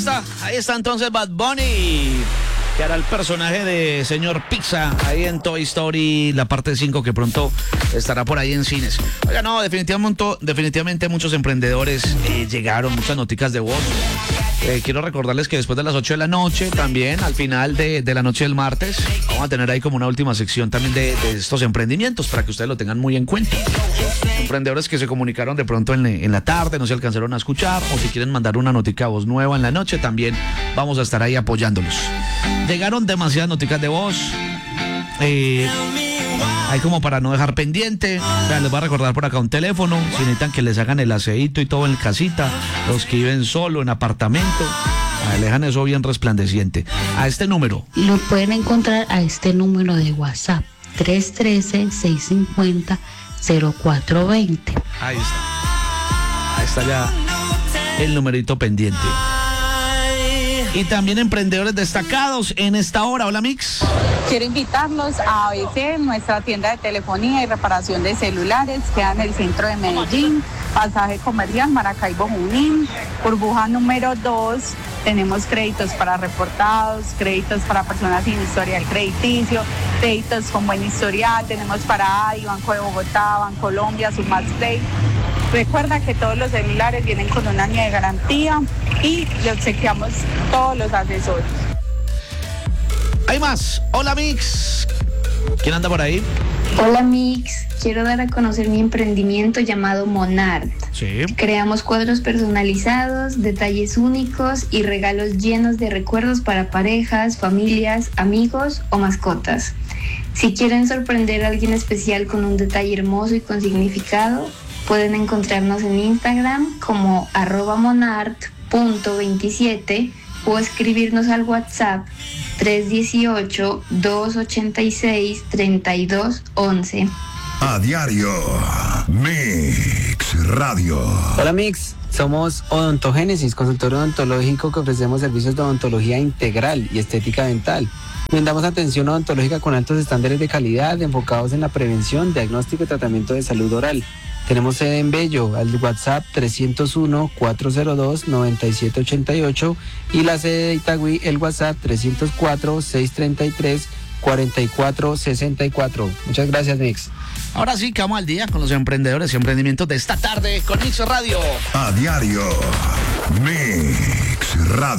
Ahí está entonces Bad Bunny, que hará el personaje de señor Pizza ahí en Toy Story, la parte 5, que pronto estará por ahí en cines. Oiga, no, definitivamente muchos emprendedores llegaron, muchas noticas de voz. Quiero recordarles que después de las 8 de la noche, también al final de la noche del martes, vamos a tener ahí como una última sección también de estos emprendimientos para que ustedes lo tengan muy en cuenta. Emprendedores que se comunicaron de pronto en la tarde, no se alcanzaron a escuchar, o si quieren mandar una notica de voz nueva en la noche, también vamos a estar ahí apoyándolos. Llegaron demasiadas noticas de voz. Hay como para no dejar pendiente. Les voy a recordar por acá un teléfono. Si necesitan que les hagan el aseíto y todo en casita, los que viven solo en apartamento, dejan eso bien resplandeciente. A este número. Lo pueden encontrar a este número de WhatsApp: 313-650-0420. Ahí está. Ahí está ya el numerito pendiente. Y también emprendedores destacados en esta hora. Hola, Mix. Quiero invitarlos a ABC, nuestra tienda de telefonía y reparación de celulares, queda en el centro de Medellín, pasaje comercial Maracaibo Junín, burbuja número 2. Tenemos créditos para reportados, créditos para personas sin historial crediticio, créditos con buen historial. Tenemos para ADI, Banco de Bogotá, Bancolombia, Submasplay. Recuerda que todos los celulares vienen con un año de garantía y le obsequiamos todos los accesorios. Hay más. Hola, Mix. ¿Quién anda por ahí? Hola, Mix. Quiero dar a conocer mi emprendimiento llamado Monart. Sí. Creamos cuadros personalizados, detalles únicos y regalos llenos de recuerdos para parejas, familias, amigos o mascotas. Si quieren sorprender a alguien especial con un detalle hermoso y con significado, pueden encontrarnos en Instagram como @monart.27 o escribirnos al WhatsApp 318-286-3211. A diario, Mix Radio. Hola, Mix. Somos Odontogénesis, consultor odontológico que ofrecemos servicios de odontología integral y estética dental. Brindamos atención odontológica con altos estándares de calidad enfocados en la prevención, diagnóstico y tratamiento de salud oral. Tenemos sede en Bello, al WhatsApp 301-402-9788 y la sede de Itagüí, el WhatsApp 304-633-4464. Muchas gracias, Mix. Ahora sí, que vamos al día con los emprendedores y emprendimientos de esta tarde con Mix Radio. A diario, Mix Radio.